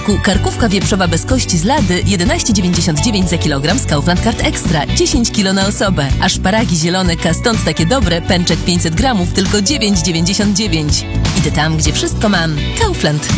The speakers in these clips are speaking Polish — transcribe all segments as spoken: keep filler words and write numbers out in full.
dodatku karkówka wieprzowa bez kości z Lady jedenaście dziewięćdziesiąt dziewięć za kilogram z Kaufland Card Extra, dziesięć kilo na osobę. A szparagi zielone K stąd takie dobre, pęczek pięćset gramów, tylko dziewięć dziewięćdziesiąt dziewięć. Idę tam, gdzie wszystko mam. Kaufland.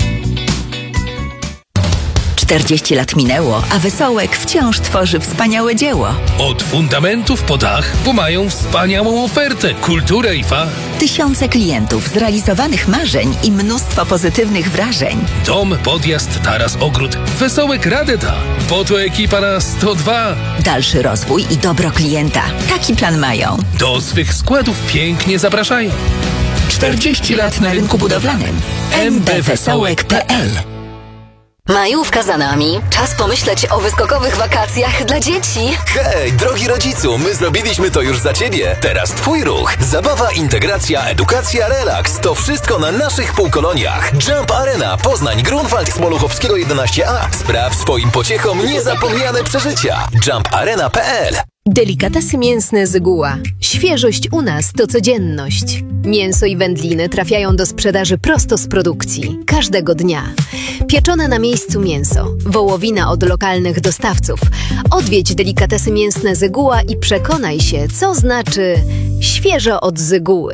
czterdzieści lat minęło, a Wesołek wciąż tworzy wspaniałe dzieło. Od fundamentów po dach, bo mają wspaniałą ofertę, kulturę i fa. Tysiące klientów, zrealizowanych marzeń i mnóstwo pozytywnych wrażeń. Dom, podjazd, taras, ogród. Wesołek radę da, bo to ekipa na sto dwa. Dalszy rozwój i dobro klienta. Taki plan mają. Do swych składów pięknie zapraszają. czterdzieści lat na rynku budowlanym. m b wesołek kropka p l. Majówka za nami. Czas pomyśleć o wyskokowych wakacjach dla dzieci. Hej, drogi rodzicu, my zrobiliśmy to już za ciebie. Teraz twój ruch. Zabawa, integracja, edukacja, relaks. To wszystko na naszych półkoloniach. Jump Arena, Poznań, Grunwald, Smoluchowskiego jedenaście a. Spraw swoim pociechom niezapomniane przeżycia. jump arena kropka p l. Delikatesy mięsne Zyguła. Świeżość u nas to codzienność. Mięso i wędliny trafiają do sprzedaży prosto z produkcji. Każdego dnia. Pieczone na miejscu mięso. Wołowina od lokalnych dostawców. Odwiedź Delikatesy mięsne Zyguła i przekonaj się, co znaczy świeżo od Zyguły.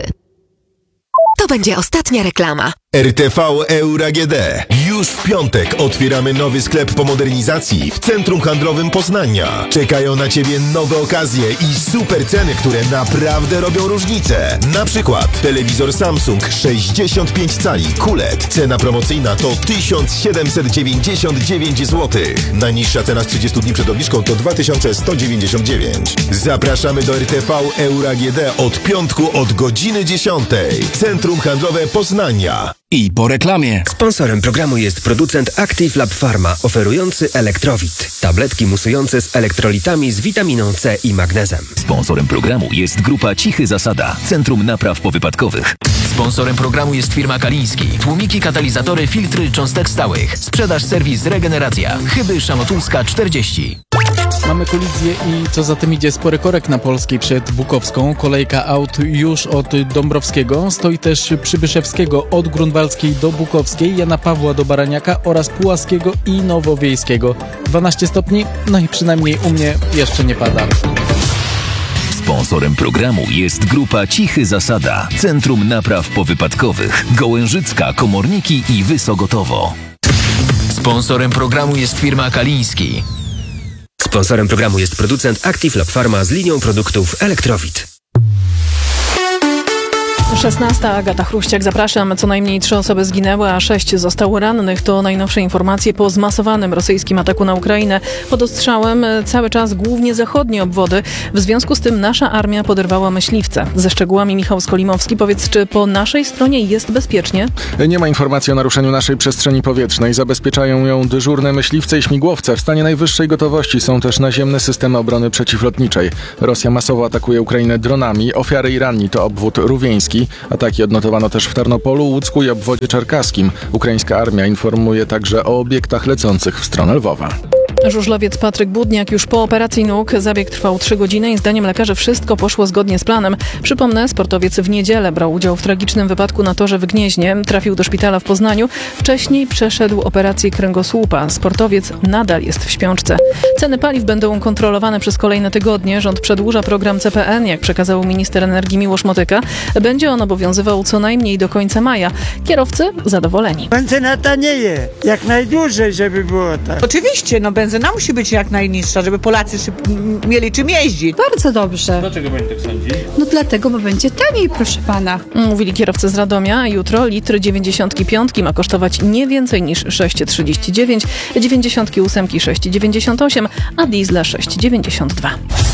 To będzie ostatnia reklama. R T V Euro A G D. Już w piątek otwieramy nowy sklep po modernizacji w Centrum Handlowym Poznania. Czekają na Ciebie nowe okazje i super ceny, które naprawdę robią różnicę. Na przykład telewizor Samsung sześćdziesiąt pięć cali Q L E D. Cena promocyjna to tysiąc siedemset dziewięćdziesiąt dziewięć złotych. Najniższa cena z trzydziestu dni przed obniżką to dwa tysiące sto dziewięćdziesiąt dziewięć. Zapraszamy do R T V Euro A G D od piątku od godziny dziesiątej. Centrum Handlowe Poznania. I po reklamie. Sponsorem programu jest producent Active Lab Pharma, oferujący Elektrowit. Tabletki musujące z elektrolitami z witaminą C i magnezem. Sponsorem programu jest grupa Cichy Zasada, Centrum Napraw Powypadkowych. Sponsorem programu jest firma Kaliński. Tłumiki, katalizatory, filtry cząstek stałych. Sprzedaż, serwis, regeneracja. Chyby Szamotulska czterdzieści. Mamy kolizję i co za tym idzie spory korek na Polskiej przed Bukowską. Kolejka aut już od Dąbrowskiego. Stoi też Przybyszewskiego od Grunwaldzkiej do Bukowskiej, Jana Pawła do Baraniaka oraz Pułaskiego i Nowowiejskiego. dwanaście stopni, no i przynajmniej u mnie jeszcze nie pada. Sponsorem programu jest grupa Cichy Zasada, Centrum Napraw Powypadkowych, Gołężycka, Komorniki i Wysogotowo. Sponsorem programu jest firma Kaliński. Sponsorem programu jest producent Active Lab Pharma z linią produktów Elektrowit. szesnasta. Agata Chruściak, zapraszam. Co najmniej trzy osoby zginęły, a sześć zostało rannych. To najnowsze informacje po zmasowanym rosyjskim ataku na Ukrainę. Pod ostrzałem cały czas głównie zachodnie obwody. W związku z tym nasza armia poderwała myśliwce. Ze szczegółami Michał Skolimowski. Powiedz, czy po naszej stronie jest bezpiecznie? Nie ma informacji o naruszeniu naszej przestrzeni powietrznej. Zabezpieczają ją dyżurne myśliwce i śmigłowce. W stanie najwyższej gotowości są też naziemne systemy obrony przeciwlotniczej. Rosja masowo atakuje Ukrainę dronami. Ofiary i ranni to obwód rówieński. Ataki odnotowano też w Tarnopolu, Łucku i obwodzie czerkaskim. Ukraińska armia informuje także o obiektach lecących w stronę Lwowa. Żużlowiec Patryk Budniak już po operacji nóg. Zabieg trwał trzy godziny i zdaniem lekarzy wszystko poszło zgodnie z planem. Przypomnę, sportowiec w niedzielę brał udział w tragicznym wypadku na torze w Gnieźnie. Trafił do szpitala w Poznaniu. Wcześniej przeszedł operację kręgosłupa. Sportowiec nadal jest w śpiączce. Ceny paliw będą kontrolowane przez kolejne tygodnie. Rząd przedłuża program C P N, jak przekazał minister energii Miłosz Motyka. Będzie on obowiązywał co najmniej do końca maja. Kierowcy zadowoleni. Benzyna tanieje. Jak najdłużej, żeby było tak. Oczywiście, no benzyna musi być jak najniższa, żeby Polacy szyb- mieli czym jeździć. Bardzo dobrze. Dlaczego pani tak sądzi? No dlatego, bo będzie taniej, proszę pana. Mówili kierowcy z Radomia. Jutro litr dziewięćdziesiątki piątki ma kosztować nie więcej niż sześć trzydzieści dziewięć, dziewięćdziesiątki ósemki sześć dziewięćdziesiąt osiem, a diesla sześć dziewięćdziesiąt dwa.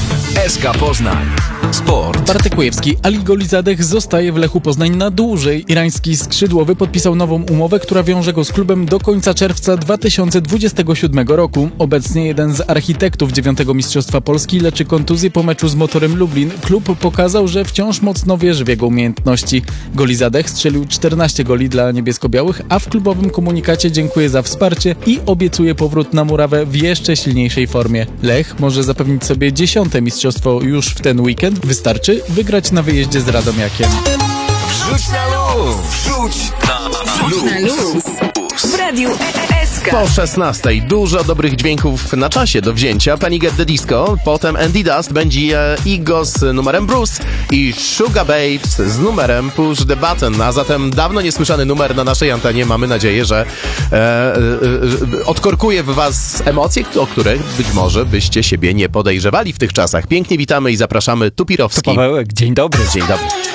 S K Poznań. Sport. Bartek Kujewski, Ali Golizadeh zostaje w Lechu Poznań na dłużej. Irański skrzydłowy podpisał nową umowę, która wiąże go z klubem do końca czerwca dwa tysiące dwudziestego siódmego roku. Obecnie jeden z architektów dziewiątego Mistrzostwa Polski leczy kontuzję po meczu z Motorem Lublin. Klub pokazał, że wciąż mocno wierzy w jego umiejętności. Golizadeh strzelił czternaście goli dla niebiesko-białych, a w klubowym komunikacie dziękuję za wsparcie i obiecuje powrót na murawę w jeszcze silniejszej formie. Lech może zapewnić sobie dziesiąte mistrzostwo już w ten weekend. Wystarczy wygrać na wyjeździe z Radomiakiem. Wrzuć na luz! Wrzuć na luz! Na luz! W radiu S Polska. Po szesnastej dużo dobrych dźwięków na czasie do wzięcia. Panic at the Disco, potem Andy Dust, będzie Igo z numerem Bruce i Sugar Babes z numerem Push the Button. A zatem dawno niesłyszany numer na naszej antenie. Mamy nadzieję, że e, e, e, odkorkuje w was emocje, o których być może byście siebie nie podejrzewali w tych czasach. Pięknie witamy i zapraszamy Tupirowski. To Pawełek, dzień dobry. Dzień dobry.